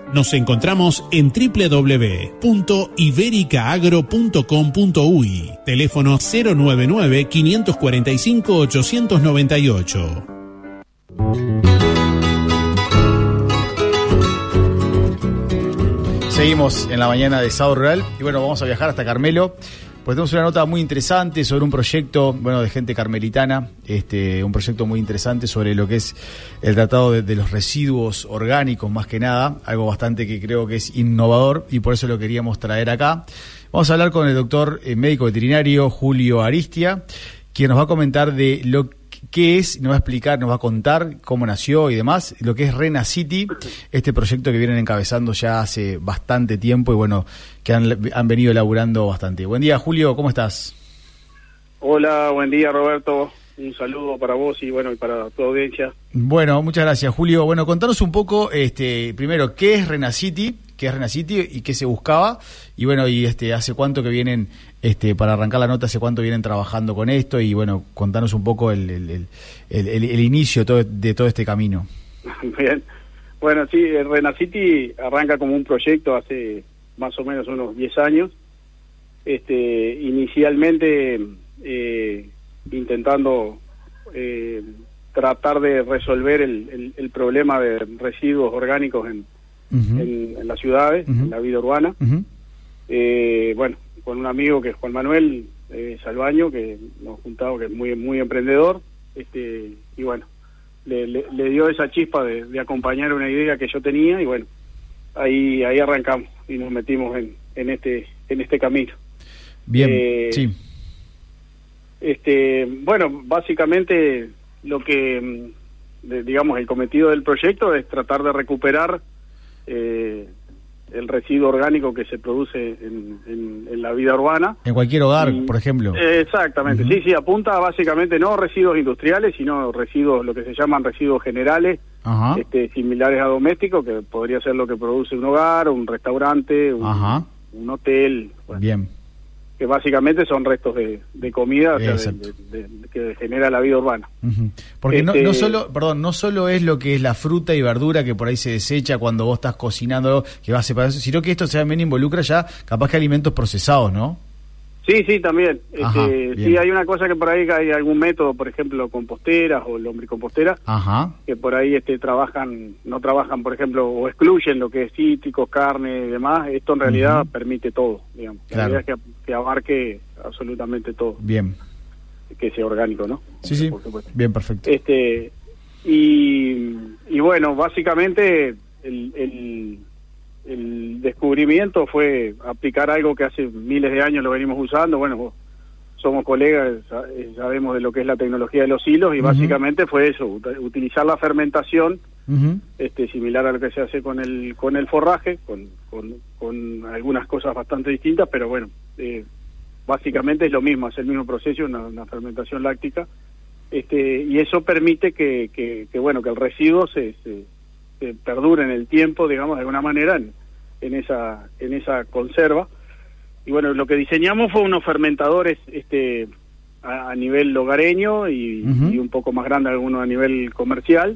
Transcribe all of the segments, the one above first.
Nos encontramos en www.ibericaagro.com.uy. Teléfono 099-545-898. Seguimos en la mañana de Sábado Rural y bueno, vamos a viajar hasta Carmelo, pues tenemos una nota muy interesante sobre un proyecto, bueno, de gente carmelitana, un proyecto muy interesante sobre lo que es el tratado de los residuos orgánicos, más que nada, algo bastante que creo que es innovador y por eso lo queríamos traer acá. Vamos a hablar con el doctor médico veterinario Julio Aristia, quien nos va a comentar de lo qué es, nos va a explicar, nos va a contar cómo nació y demás, lo que es Renacity, este proyecto que vienen encabezando ya hace bastante tiempo y bueno, que han venido elaborando bastante. Buen día, Julio, ¿cómo estás? Hola, buen día, Roberto. Un saludo para vos y bueno, y para tu audiencia. Bueno, muchas gracias, Julio. Bueno, contanos un poco, primero, ¿qué es Renacity y qué se buscaba? Y bueno, y hace cuánto que vienen, para arrancar la nota, hace cuánto vienen trabajando con esto y bueno, contanos un poco el inicio de todo este camino. Bien. Bueno, sí, Renacity arranca como un proyecto hace más o menos unos 10 años. Inicialmente intentando tratar de resolver el problema de residuos orgánicos en las ciudades, en la vida urbana. Bueno, con un amigo que es Juan Manuel Salvaño, que nos juntamos, que es muy emprendedor, y bueno, le dio esa chispa de acompañar una idea que yo tenía y bueno, ahí arrancamos y nos metimos en este camino. Bien, sí. Bueno, básicamente lo que, digamos, el cometido del proyecto es tratar de recuperar el residuo orgánico que se produce en la vida urbana. En cualquier hogar, por ejemplo. Exactamente, sí, apunta básicamente no residuos industriales, sino residuos, lo que se llaman residuos generales, similares a domésticos, que podría ser lo que produce un hogar, un restaurante, un hotel. Bueno. Bien. Que básicamente son restos de comida, o sea, que genera la vida urbana. Porque no solo es lo que es la fruta y verdura que por ahí se desecha cuando vos estás cocinando, que va a separar eso, sino que esto también involucra ya capaz que alimentos procesados, ¿no? Sí, también. Sí, hay una cosa que por ahí hay algún método, por ejemplo, composteras o lombricomposteras, que por ahí no trabajan, por ejemplo, o excluyen lo que es cítricos, carne y demás. Esto en realidad permite todo, digamos. Claro. La idea es que abarque absolutamente todo. Bien. Que sea orgánico, ¿no? Sí. Bien, perfecto. Y bueno, básicamente el descubrimiento fue aplicar algo que hace miles de años lo venimos usando. Bueno, somos colegas, sabemos de lo que es la tecnología de los hilos y básicamente fue eso, utilizar la fermentación, similar a lo que se hace con el forraje, con algunas cosas bastante distintas, pero bueno, básicamente es lo mismo, es el mismo proceso, una fermentación láctica, y eso permite que el residuo se perdure en el tiempo, digamos, de alguna manera en esa conserva. Y bueno, lo que diseñamos fue unos fermentadores a nivel hogareño y un poco más grande algunos a nivel comercial.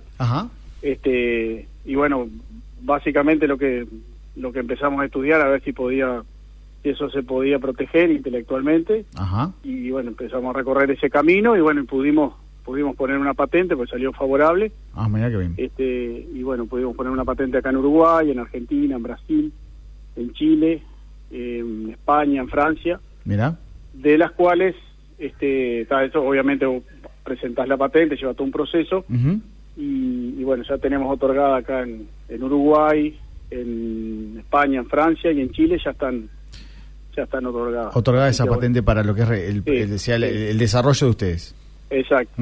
Y bueno, básicamente lo que empezamos a estudiar a ver si eso se podía proteger intelectualmente. Y bueno, empezamos a recorrer ese camino y bueno, pudimos poner una patente, pues salió favorable. Mira qué bien. Y bueno, pudimos poner una patente acá en Uruguay, en Argentina, en Brasil, en Chile, en España, en Francia. Mira. De las cuales, eso obviamente vos presentás la patente, lleva todo un proceso, y bueno, ya tenemos otorgada acá en Uruguay, en España, en Francia y en Chile ya están otorgadas. Otorgada esa patente para lo que es el desarrollo de ustedes. Exacto.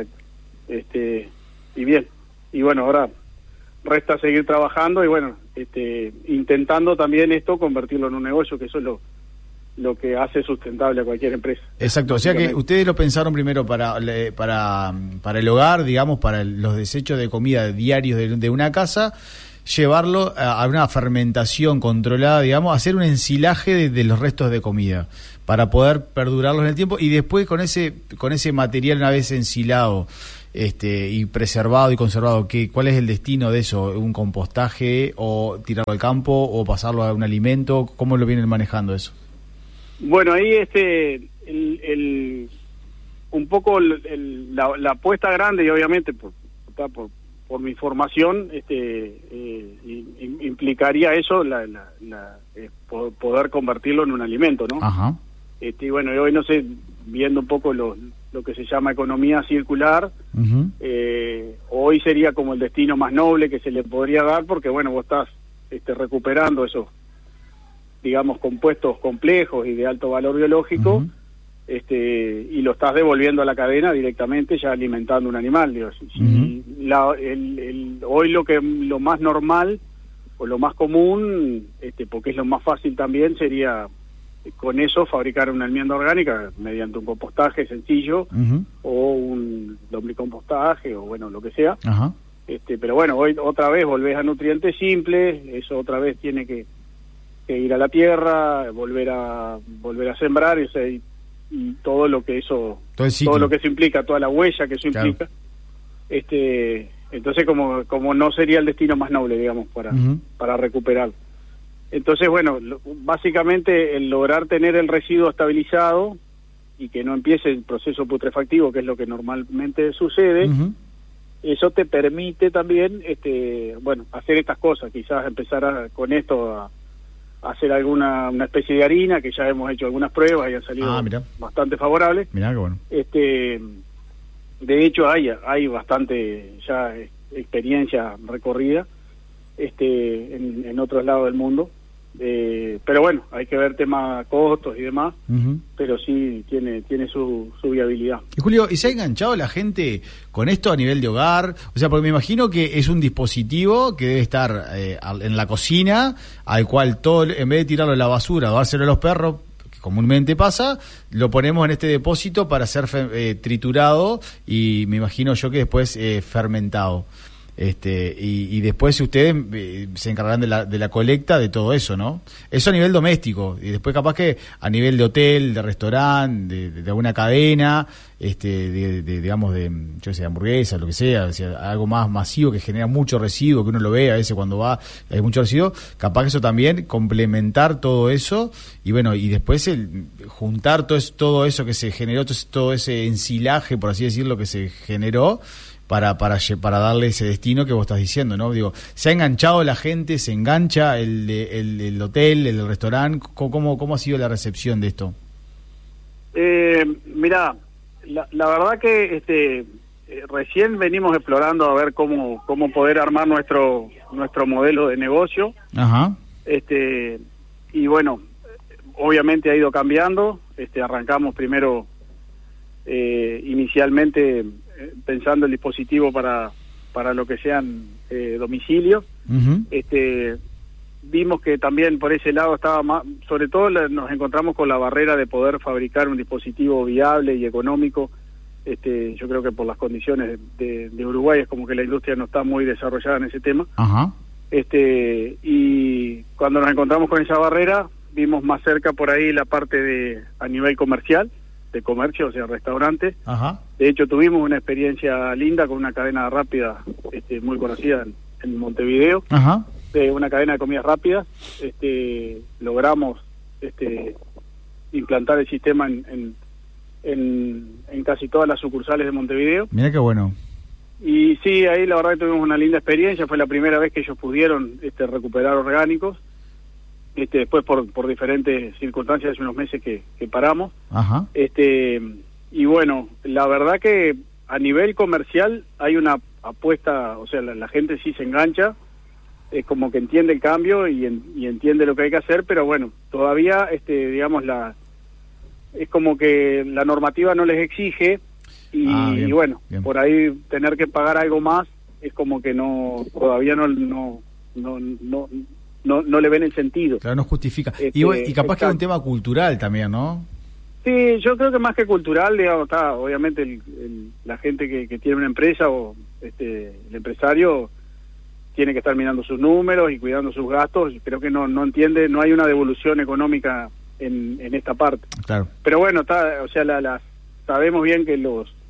Y bien, y bueno, ahora resta seguir trabajando y bueno, intentando también esto convertirlo en un negocio, que eso es lo que hace sustentable a cualquier empresa. Exacto, o sea que ustedes lo pensaron primero para el hogar, digamos, para los desechos de comida diarios de una casa, llevarlo a una fermentación controlada, digamos, hacer un ensilaje de los restos de comida para poder perdurarlos en el tiempo y después con ese material una vez ensilado y preservado y conservado, ¿cuál es el destino de eso? ¿Un compostaje o tirarlo al campo o pasarlo a un alimento? ¿Cómo lo vienen manejando eso? Bueno, ahí un poco la apuesta grande, y obviamente por mi formación implicaría eso, poder convertirlo en un alimento, ¿no? Ajá. Y bueno, hoy no sé, viendo un poco lo que se llama economía circular, Uh-huh. Hoy sería como el destino más noble que se le podría dar, porque bueno, vos estás recuperando esos, digamos, compuestos complejos y de alto valor biológico, Uh-huh. Y lo estás devolviendo a la cadena directamente, ya alimentando un animal. Digo, Uh-huh. Hoy lo más normal o lo más común, porque es lo más fácil también, sería con eso fabricar una almendra orgánica mediante un compostaje sencillo, Uh-huh. o un lombricompostaje, o bueno, lo que sea. Ajá. Pero bueno, hoy otra vez volvés a nutrientes simples, eso otra vez tiene que ir a la tierra, volver a sembrar, y todo lo que eso, todo lo que eso implica, toda la huella que eso implica. Entonces como no sería el destino más noble, digamos, Uh-huh. para recuperar. Entonces, bueno, básicamente el lograr tener el residuo estabilizado y que no empiece el proceso putrefactivo, que es lo que normalmente sucede, Uh-huh. eso te permite también, hacer estas cosas, quizás empezar con esto a hacer una especie de harina, que ya hemos hecho algunas pruebas y han salido bastante favorables. Mirá qué bueno. De hecho hay bastante ya experiencia recorrida en otros lados del mundo, pero bueno, hay que ver temas costos y demás. Uh-huh. Pero sí tiene su viabilidad. Y Julio, ¿y se ha enganchado la gente con esto a nivel de hogar? O sea, porque me imagino que es un dispositivo que debe estar en la cocina, al cual todo, en vez de tirarlo a la basura o dárselo a los perros, que comúnmente pasa, lo ponemos en este depósito para ser triturado y me imagino yo que después fermentado. Y después ustedes se encargarán de la colecta de todo eso, ¿no? Eso a nivel doméstico, y después capaz que a nivel de hotel, de restaurante, de alguna cadena, digamos yo qué sé, hamburguesa, lo que sea, algo más masivo que genera mucho residuo, que uno lo ve a veces cuando va, hay mucho residuo, capaz que eso también, complementar todo eso, y bueno, y después juntar todo eso que se generó, todo ese ensilaje, por así decirlo, que se generó, para darle ese destino que vos estás diciendo, ¿no? Digo, ¿se ha enganchado la gente? ¿Se engancha el hotel, el restaurante? ¿Cómo ha sido la recepción de esto? Mirá, la verdad que recién venimos explorando a ver cómo poder armar nuestro modelo de negocio. Ajá. Y bueno, obviamente ha ido cambiando. Arrancamos primero inicialmente pensando el dispositivo para lo que sean domicilios. Uh-huh. Vimos que también por ese lado estaba más, sobre todo nos encontramos con la barrera de poder fabricar un dispositivo viable y económico. Yo creo que por las condiciones de Uruguay es como que la industria no está muy desarrollada en ese tema. Uh-huh. Y cuando nos encontramos con esa barrera, vimos más cerca por ahí la parte a nivel comercial, de comercio, o sea, restaurantes. Ajá. De hecho, tuvimos una experiencia linda con una cadena rápida muy conocida en Montevideo. Ajá. Una cadena de comidas rápidas. Logramos implantar el sistema en casi todas las sucursales de Montevideo. Mira qué bueno. Y sí, ahí la verdad que tuvimos una linda experiencia. Fue la primera vez que ellos pudieron recuperar orgánicos. Después por diferentes circunstancias hace unos meses que paramos. Ajá. Y bueno, la verdad que a nivel comercial hay una apuesta, o sea, la gente sí se engancha, es como que entiende el cambio y entiende lo que hay que hacer, pero bueno, todavía digamos es como que la normativa no les exige y bueno, bien. Por ahí tener que pagar algo más es como que todavía no le ven el sentido. Claro, no justifica. Y capaz que es un tema cultural también, ¿no? Sí, yo creo que más que cultural, digamos, está obviamente la gente que tiene una empresa o el empresario tiene que estar mirando sus números y cuidando sus gastos. Creo que no entiende, no hay una devolución económica en esta parte. Claro. Pero bueno, sabemos bien que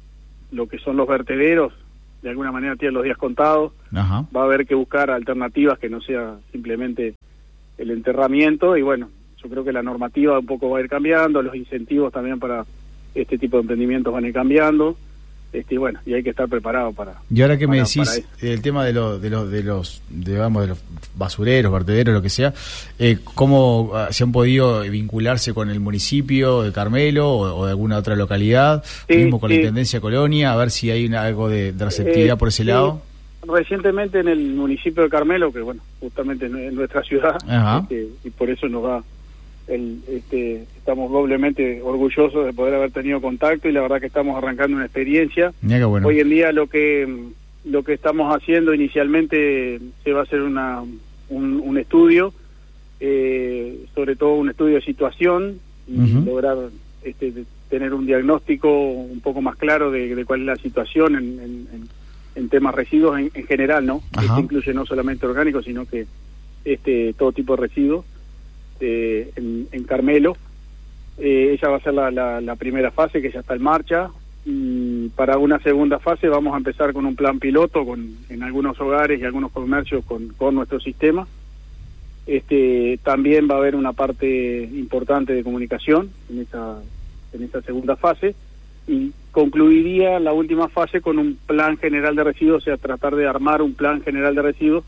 lo que son los vertederos, de alguna manera tienen los días contados. Ajá. Va a haber que buscar alternativas que no sea simplemente el enterramiento, y bueno, yo creo que la normativa un poco va a ir cambiando, los incentivos también para este tipo de emprendimientos van a ir cambiando, y bueno, y hay que estar preparado para. Y ahora que me decís el tema de los digamos, de los basureros, vertederos, lo que sea, ¿cómo se han podido vincularse con el municipio de Carmelo o de alguna otra localidad, mismo con la Intendencia Colonia, a ver si hay algo de receptividad por ese lado? Recientemente en el municipio de Carmelo, que bueno, justamente en nuestra ciudad, y por eso nos va estamos doblemente orgullosos de poder haber tenido contacto, y la verdad que estamos arrancando una experiencia. Bueno. Hoy en día lo que estamos haciendo inicialmente se va a hacer un estudio, sobre todo un estudio de situación, y lograr tener un diagnóstico un poco más claro de cuál es la situación en temas residuos en general, ¿no? Esto incluye no solamente orgánicos, sino que todo tipo de residuos en Carmelo. Esa va a ser la primera fase, que ya está en marcha, y para una segunda fase vamos a empezar con un plan piloto en algunos hogares y algunos comercios con nuestro sistema. También va a haber una parte importante de comunicación en esa segunda fase, y concluiría la última fase con un plan general de residuos, o sea, tratar de armar un plan general de residuos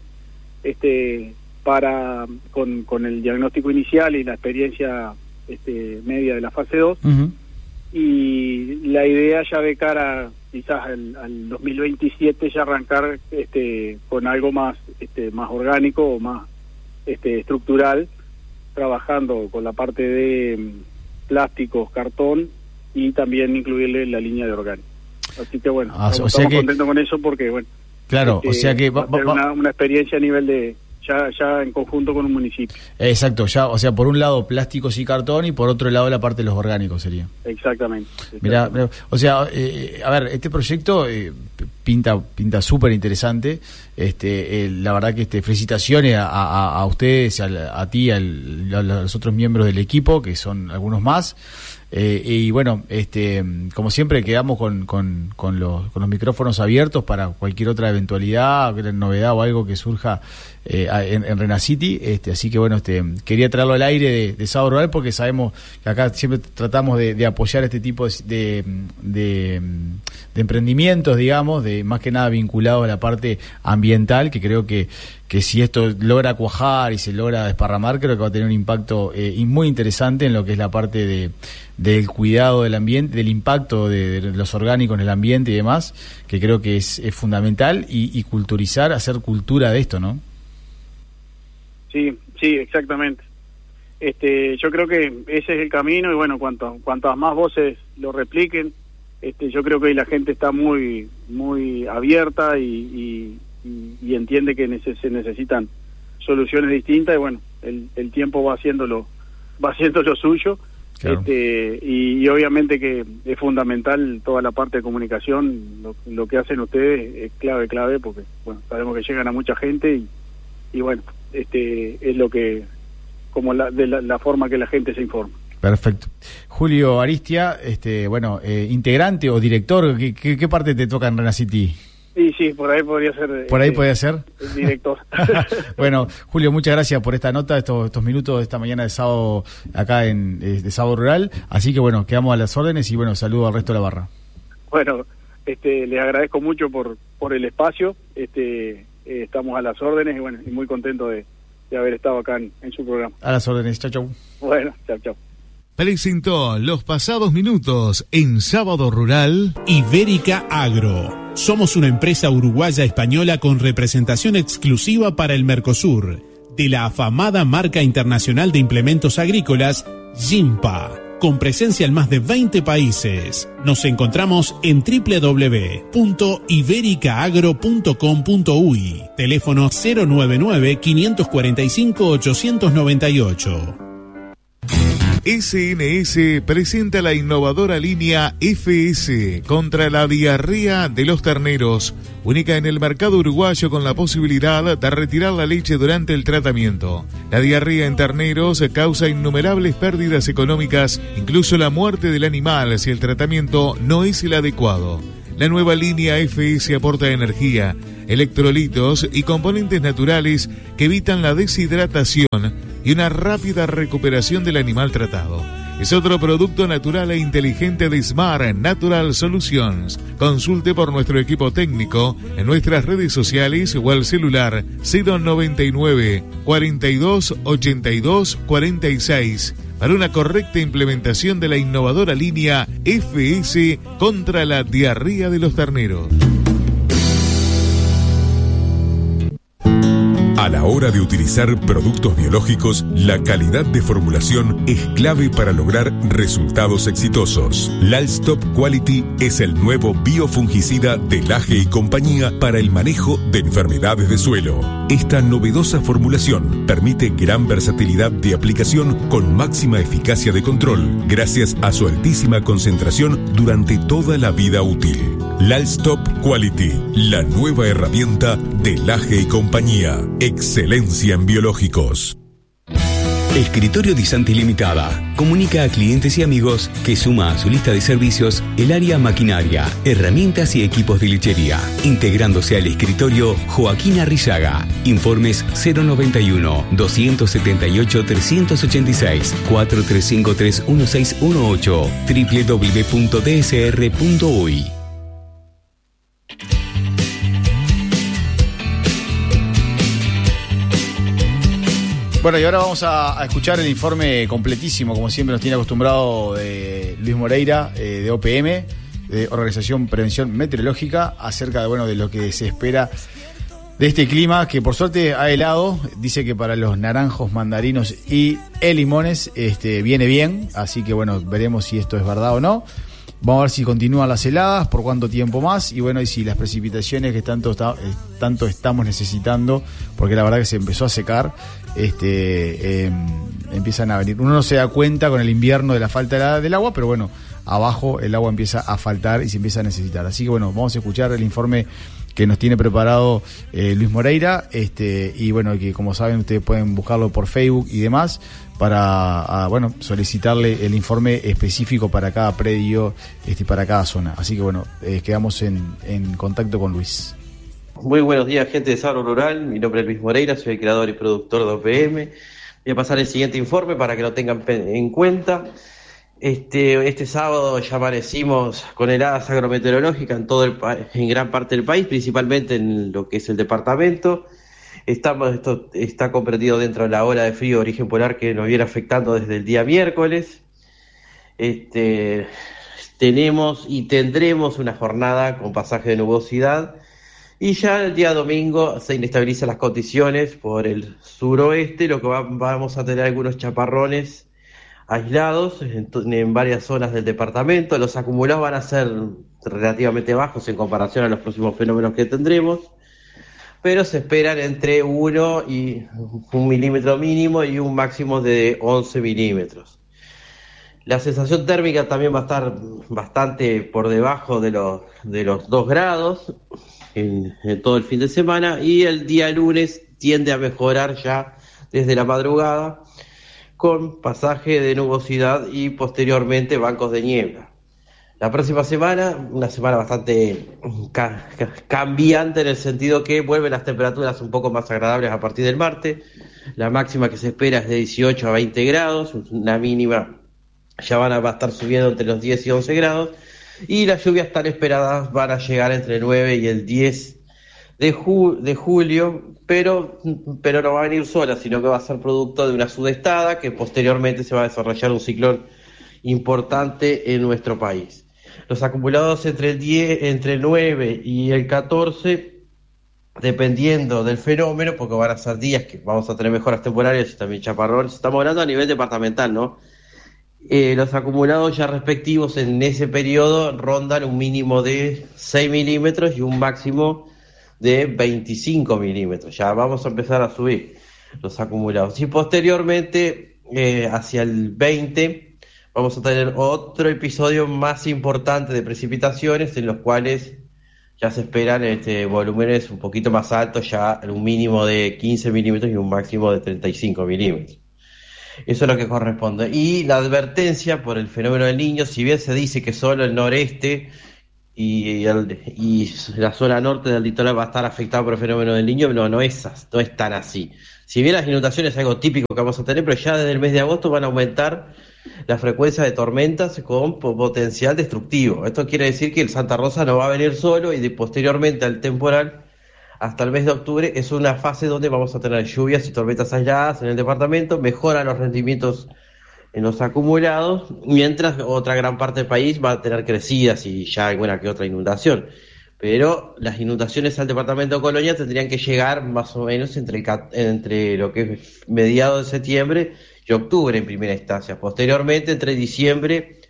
con el diagnóstico inicial y la experiencia media de la fase 2, y la idea ya de cara quizás al 2027 ya arrancar con algo más orgánico o más estructural, trabajando con la parte de plásticos, cartón, y también incluirle la línea de orgánico. Así que bueno, estamos contentos con eso, porque bueno, claro, o sea que va a ser una experiencia a nivel de ya en conjunto con un municipio. Exacto, ya, o sea, por un lado plásticos y cartón, y por otro lado la parte de los orgánicos sería. Exactamente. Mirá, o sea, a ver, este proyecto pinta súper interesante. La verdad que felicitaciones a ustedes, a ti, a los otros miembros del equipo, que son algunos más. Y bueno, como siempre quedamos con los micrófonos abiertos para cualquier otra eventualidad, novedad o algo que surja en Renacity. Así que bueno, quería traerlo al aire de Sábado Rural, porque sabemos que acá siempre tratamos de apoyar este tipo de emprendimientos, digamos, más que nada vinculados a la parte ambiental, que creo que si esto logra cuajar y se logra desparramar, creo que va a tener un impacto muy interesante en lo que es la parte del cuidado del ambiente, del impacto de los orgánicos en el ambiente y demás, que creo que es fundamental, y culturizar, hacer cultura de esto, ¿no? Sí, exactamente. Yo creo que ese es el camino, y bueno, cuantas más voces lo repliquen, yo creo que hoy la gente está muy abierta y entiende que se necesitan soluciones distintas, y bueno, el tiempo va haciendo lo suyo. Claro. Y obviamente que es fundamental toda la parte de comunicación. Lo que hacen ustedes es clave, porque bueno, sabemos que llegan a mucha gente, y bueno, es lo que, como la forma que la gente se informa. Perfecto. Julio Aristia, integrante o director, ¿qué parte te toca en Renacity? Sí, por ahí podría ser. ¿Por ahí podría ser? El director. Bueno, Julio, muchas gracias por esta nota, estos minutos de esta mañana de sábado acá de Sábado Rural. Así que bueno, quedamos a las órdenes, y bueno, saludo al resto de la barra. Bueno, les agradezco mucho por el espacio. Estamos a las órdenes, y bueno, y muy contento de haber estado acá en su programa. A las órdenes, chau. Bueno, chau. Presentó los pasados minutos en Sábado Rural Ibérica Agro. Somos una empresa uruguaya española con representación exclusiva para el Mercosur, de la afamada marca internacional de implementos agrícolas Gimpa, con presencia en más de 20 países. Nos encontramos en www.ibericaagro.com.uy. Teléfono 099-545-898. SNS presenta la innovadora línea FS contra la diarrea de los terneros, única en el mercado uruguayo, con la posibilidad de retirar la leche durante el tratamiento. La diarrea en terneros causa innumerables pérdidas económicas, incluso la muerte del animal si el tratamiento no es el adecuado. La nueva línea FS aporta energía, electrolitos y componentes naturales que evitan la deshidratación y una rápida recuperación del animal tratado. Es otro producto natural e inteligente de Smart Natural Solutions. Consulte por nuestro equipo técnico en nuestras redes sociales o al celular 099 42 82 46 para una correcta implementación de la innovadora línea FS contra la diarrea de los terneros. A la hora de utilizar productos biológicos, la calidad de formulación es clave para lograr resultados exitosos. Lalstop Quality es el nuevo biofungicida de Laje y compañía para el manejo de enfermedades de suelo. Esta novedosa formulación permite gran versatilidad de aplicación con máxima eficacia de control, gracias a su altísima concentración durante toda la vida útil. Lalstop Quality, la nueva herramienta de Laje y compañía. Excelencia en biológicos. Escritorio Di Santi Limitada comunica a clientes y amigos que suma a su lista de servicios el área maquinaria, herramientas y equipos de lechería, integrándose al escritorio Joaquín Arrillaga. Informes 091 278 386 4353 1618 www.dsr.uy. Bueno, y ahora vamos a escuchar el informe completísimo, como siempre nos tiene acostumbrado Luis Moreira, de OPM, de Organización Prevención Meteorológica, acerca de lo que se espera de este clima, que por suerte ha helado. Dice que para los naranjos, mandarinos y limones viene bien, así que veremos si esto es verdad o no. Vamos a ver si continúan las heladas, por cuánto tiempo más, y si las precipitaciones que tanto estamos necesitando, porque la verdad que se empezó a secar, empiezan a venir. Uno no se da cuenta con el invierno de la falta del agua, pero abajo el agua empieza a faltar y se empieza a necesitar. Así que vamos a escuchar el informe que nos tiene preparado Luis Moreira, y que como saben ustedes pueden buscarlo por Facebook y demás, para solicitarle el informe específico para cada predio, para cada zona. Así que quedamos en contacto con Luis. Muy buenos días, gente de Sabro Rural. Mi nombre es Luis Moreira, soy el creador y productor de OPM. Voy a pasar el siguiente informe para que lo tengan en cuenta. Este sábado ya amanecimos con heladas agrometeorológicas en gran parte del país, principalmente en lo que es el departamento. Esto está comprendido dentro de la ola de frío de origen polar que nos viene afectando desde el día miércoles. Tenemos y tendremos una jornada con pasaje de nubosidad, y ya el día domingo se inestabilizan las condiciones por el suroeste, lo que vamos a tener algunos chaparrones aislados en varias zonas del departamento. Los acumulados van a ser relativamente bajos en comparación a los próximos fenómenos que tendremos, pero se esperan entre 1 y 1 milímetro mínimo y un máximo de 11 milímetros. La sensación térmica también va a estar bastante por debajo de los 2 grados en todo el fin de semana, y el día lunes tiende a mejorar ya desde la madrugada, con pasaje de nubosidad y posteriormente bancos de niebla. La próxima semana, una semana bastante cambiante, en el sentido que vuelven las temperaturas un poco más agradables a partir del martes. La máxima que se espera es de 18 a 20 grados, la mínima ya va a estar subiendo entre los 10 y 11 grados, y las lluvias tan esperadas van a llegar entre el 9 y el 10 de julio, pero no va a venir sola, sino que va a ser producto de una sudestada que posteriormente se va a desarrollar un ciclón importante en nuestro país. Los acumulados entre el 9 y el 14, dependiendo del fenómeno, porque van a ser días que vamos a tener mejoras temporales y también chaparrones. Estamos hablando a nivel departamental, ¿no? Los acumulados ya respectivos en ese periodo rondan un mínimo de 6 milímetros y un máximo de 25 milímetros. Ya vamos a empezar a subir los acumulados. Y posteriormente, hacia el 20, vamos a tener otro episodio más importante de precipitaciones, en los cuales ya se esperan volúmenes un poquito más altos, ya un mínimo de 15 milímetros y un máximo de 35 milímetros. Eso es lo que corresponde. Y la advertencia por el fenómeno del Niño, si bien se dice que solo el noreste y la zona norte del litoral va a estar afectada por el fenómeno del Niño. No es tan así. Si bien las inundaciones es algo típico que vamos a tener, pero ya desde el mes de agosto van a aumentar la frecuencia de tormentas con potencial destructivo. Esto quiere decir que el Santa Rosa no va a venir solo y posteriormente al temporal, hasta el mes de octubre, es una fase donde vamos a tener lluvias y tormentas aisladas en el departamento, mejoran los rendimientos en los acumulados, mientras otra gran parte del país va a tener crecidas y ya alguna que otra inundación. Pero las inundaciones al departamento de Colonia tendrían que llegar más o menos entre lo que es mediados de septiembre y octubre en primera instancia. Posteriormente, entre diciembre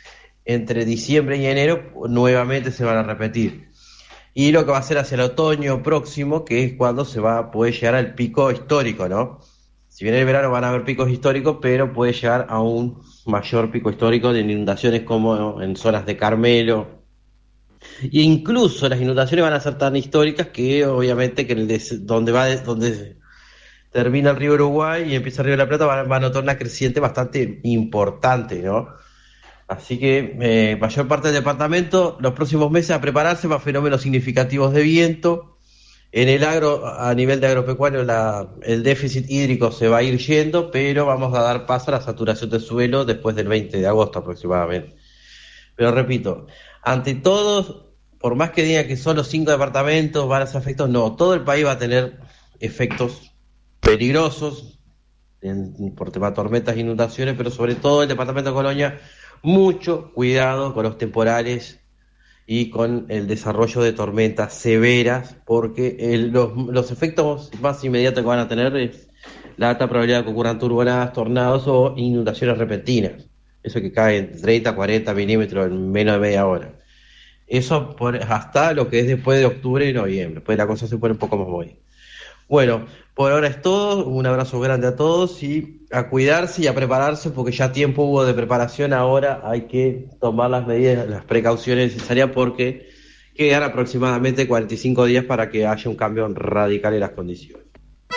y enero, nuevamente se van a repetir. Y lo que va a ser hacia el otoño próximo, que es cuando se va a poder llegar al pico histórico, ¿no? Si bien en el verano van a haber picos históricos, pero puede llegar a un mayor pico histórico de inundaciones como en zonas de Carmelo. E incluso las inundaciones van a ser tan históricas que obviamente que donde termina el río Uruguay y empieza el río de la Plata van a notar una creciente bastante importante, ¿no? Así que mayor parte del departamento los próximos meses a prepararse para fenómenos significativos de viento. En el agro, a nivel de agropecuario, el déficit hídrico se va a ir yendo, pero vamos a dar paso a la saturación del suelo después del 20 de agosto aproximadamente. Pero repito, ante todo, por más que digan que solo 5 departamentos van a ser efectos, no, todo el país va a tener efectos peligrosos por tema de tormentas e inundaciones, pero sobre todo el departamento de Colonia, mucho cuidado con los temporales y con el desarrollo de tormentas severas, porque los efectos más inmediatos que van a tener es la alta probabilidad de que ocurran turbonadas, tornados o inundaciones repentinas. Eso que cae en 30, 40 milímetros en menos de media hora. Eso hasta lo que es después de octubre y noviembre. Pues la cosa se pone un poco más movida. Bueno, por ahora es todo. Un abrazo grande a todos y a cuidarse y a prepararse, porque ya tiempo hubo de preparación. Ahora hay que tomar las medidas, las precauciones necesarias, porque quedan aproximadamente 45 días para que haya un cambio radical en las condiciones.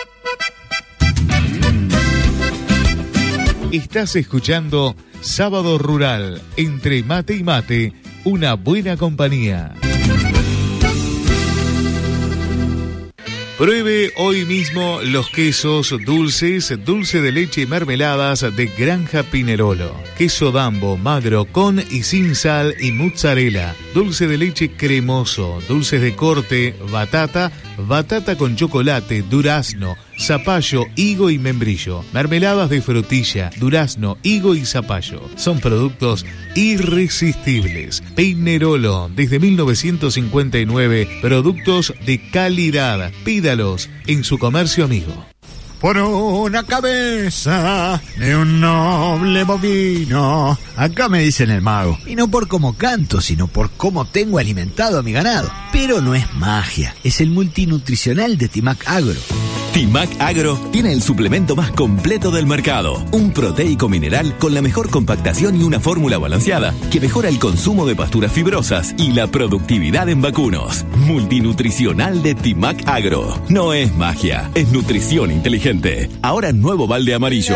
Estás escuchando Sábado Rural, entre mate y mate, una buena compañía. Pruebe hoy mismo los quesos dulces, dulce de leche y mermeladas de Granja Pinerolo. Queso Dambo, magro, con y sin sal y mozzarella. Dulce de leche cremoso, dulces de corte, batata con chocolate, durazno, zapallo, higo y membrillo. Mermeladas de frutilla, durazno, higo y zapallo. Son productos irresistibles. Pinerolo, desde 1959, productos de calidad. Pídalos en su comercio amigo. Por una cabeza de un noble bovino. Acá me dicen el mago. Y no por cómo canto, sino por cómo tengo alimentado a mi ganado. Pero no es magia, es el multinutricional de Timac Agro. Timac Agro tiene el suplemento más completo del mercado. Un proteico mineral con la mejor compactación y una fórmula balanceada que mejora el consumo de pasturas fibrosas y la productividad en vacunos. Multinutricional de Timac Agro. No es magia, es nutrición inteligente. Ahora nuevo balde amarillo.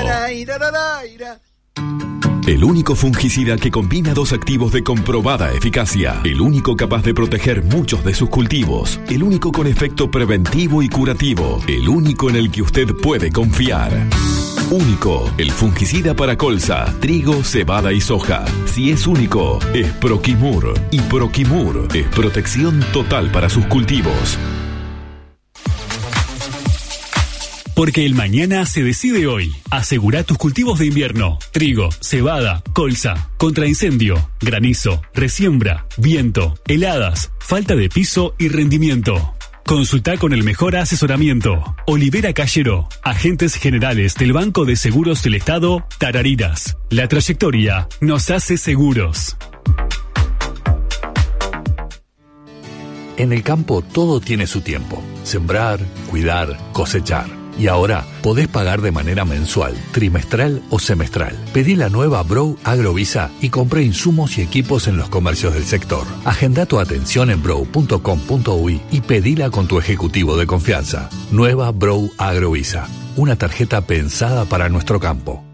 El único fungicida que combina 2 activos de comprobada eficacia. El único capaz de proteger muchos de sus cultivos. El único con efecto preventivo y curativo. El único en el que usted puede confiar. Único, el fungicida para colza, trigo, cebada y soja. Si es único, es Proquimur. Y Proquimur es protección total para sus cultivos. Porque el mañana se decide hoy. Asegura tus cultivos de invierno. Trigo, cebada, colza, contra incendio, granizo, resiembra, viento, heladas, falta de piso y rendimiento. Consulta con el mejor asesoramiento. Olivera Callero, agentes generales del Banco de Seguros del Estado, Tarariras. La trayectoria nos hace seguros. En el campo todo tiene su tiempo. Sembrar, cuidar, cosechar. Y ahora podés pagar de manera mensual, trimestral o semestral. Pedí la nueva Brow Agrovisa y compré insumos y equipos en los comercios del sector. Agenda tu atención en brow.com.uy y pedila con tu ejecutivo de confianza. Nueva Brow Agrovisa, una tarjeta pensada para nuestro campo.